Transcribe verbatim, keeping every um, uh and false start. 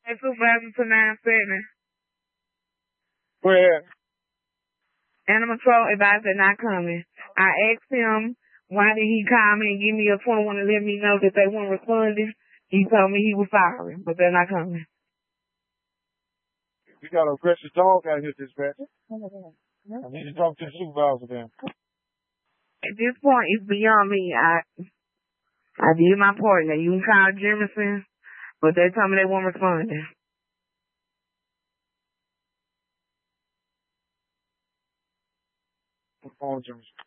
Hey, supervisor to nine seven. Where? Animal control advisor not coming. I asked him why did he call me and give me a phone and let me know that they weren't responding. He told me he was sorry, but they're not coming. We got an aggressive dog out here, dispatcher. I need to talk to the supervisor then. At this point, it's beyond me. I I did my part. Now, you can call Jefferson, but they told me they weren't responding. Phone Jefferson.